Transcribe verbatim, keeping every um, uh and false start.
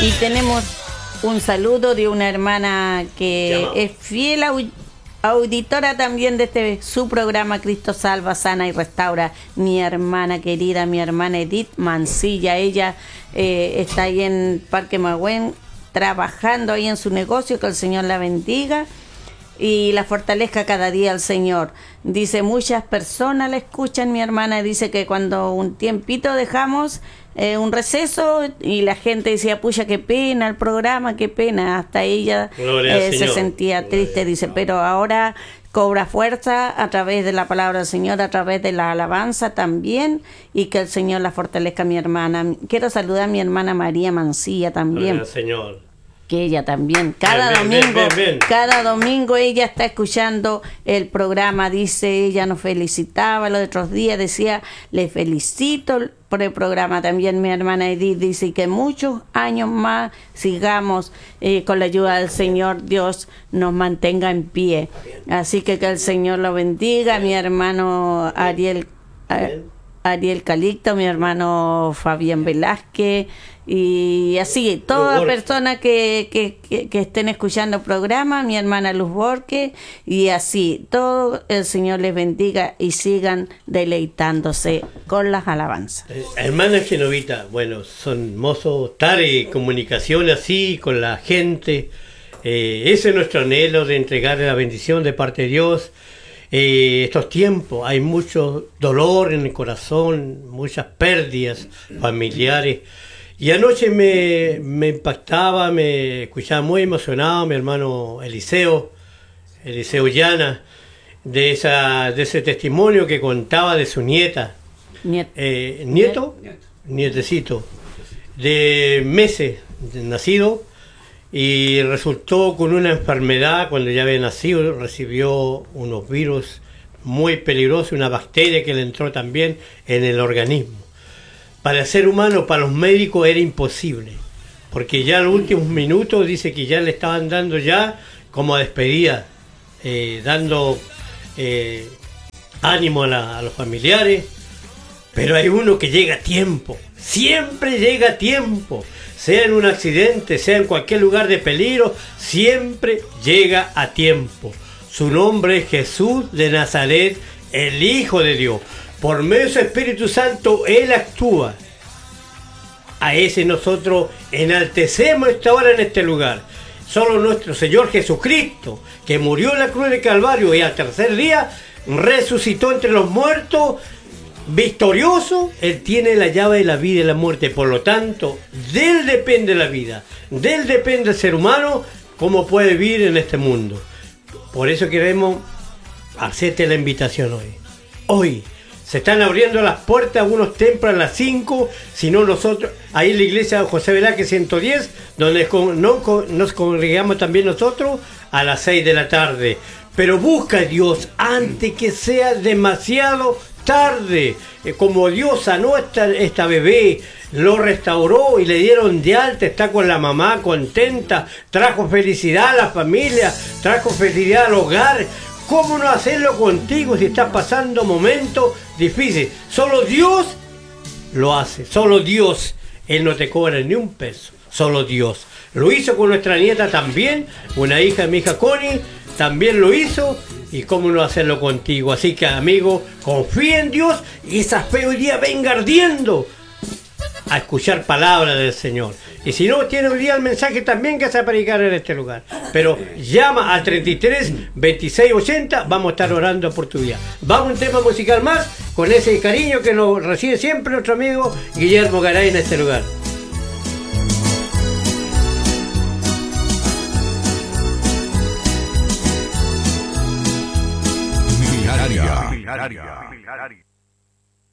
Y tenemos un saludo de una hermana que Llama. es fiel au- auditora también de este su programa Cristo Salva, Sana y Restaura. Mi hermana querida, mi hermana Edith Mancilla. Ella eh, está ahí en Parque Magüén, trabajando ahí en su negocio. Que el Señor la bendiga y la fortalezca cada día al Señor. Dice, muchas personas la escuchan, mi hermana. Dice que cuando un tiempito dejamos eh, un receso y la gente decía, pucha, qué pena el programa, qué pena. Hasta ella eh, se sentía Gloria triste, dice, pero ahora cobra fuerza a través de la palabra del Señor, a través de la alabanza también, y que el Señor la fortalezca, mi hermana. Quiero saludar a mi hermana María Mancilla también. Gloria Señor. Que ella también, cada bien, domingo, bien, bien, bien. cada domingo ella está escuchando el programa. Dice, ella nos felicitaba los otros días, decía, le felicito por el programa. También mi hermana Edith dice que muchos años más sigamos eh, con la ayuda del Señor, Dios nos mantenga en pie. Así que que el Señor lo bendiga. Mi hermano Ariel Ariel Calixto, mi hermano Fabián Velázquez, y así, toda persona que, que, que, que estén escuchando el programa, mi hermana Luz Borque, y así, todo el Señor les bendiga y sigan deleitándose con las alabanzas. Eh, hermana Genovita, bueno, son hermosos estar en comunicación así con la gente. Eh, ese es nuestro anhelo de entregarle la bendición de parte de Dios. Eh, estos tiempos hay mucho dolor en el corazón, muchas pérdidas familiares. Y anoche me, me impactaba, me escuchaba muy emocionado mi hermano Eliseo, Eliseo Llana, de, esa, de ese testimonio que contaba de su nieta. Niet. Eh, ¿Nieto? Niet. Nietecito, de meses de nacido. Y resultó con una enfermedad, cuando ya había nacido, recibió unos virus muy peligrosos, una bacteria que le entró también en el organismo. Para el ser humano, para los médicos era imposible, porque ya en los últimos minutos dice que ya le estaban dando ya como despedida, eh, dando eh, ánimo a, la, a los familiares, pero hay uno que llega a tiempo, siempre llega a tiempo. Sea en un accidente, sea en cualquier lugar de peligro, siempre llega a tiempo. Su nombre es Jesús de Nazaret, el Hijo de Dios. Por medio de su Espíritu Santo, Él actúa. A ese nosotros enaltecemos esta hora en este lugar. Solo nuestro Señor Jesucristo, que murió en la cruz de Calvario y al tercer día resucitó entre los muertos, victorioso, Él tiene la llave de la vida y la muerte. Por lo tanto, de Él depende la vida, de Él depende el ser humano, cómo puede vivir en este mundo. Por eso queremos hacerte la invitación hoy. Hoy se están abriendo las puertas, algunos templos a las cinco, si no nosotros, ahí en la iglesia José Velázquez ciento diez, donde nos congregamos también nosotros a las seis de la tarde. Pero busca a Dios antes que sea demasiado tarde. Eh, como Dios sanó esta, esta bebé, lo restauró y le dieron de alta, está con la mamá contenta, trajo felicidad a la familia, trajo felicidad al hogar. ¿Cómo no hacerlo contigo si estás pasando momentos difíciles? Solo Dios lo hace, solo Dios. Él no te cobra ni un peso, solo Dios. Lo hizo con nuestra nieta también, una hija de mi hija Connie, también lo hizo, y cómo no hacerlo contigo. Así que, amigo, confía en Dios y esa fe hoy día venga ardiendo a escuchar palabras del Señor. Y si no, tiene hoy día el mensaje también que se va a predicar en este lugar. Pero llama al treinta y tres, veintiséis, ochenta, vamos a estar orando por tu vida. Vamos a un tema musical más, con ese cariño que nos recibe siempre nuestro amigo Guillermo Garay en este lugar. Mi área. Mi área.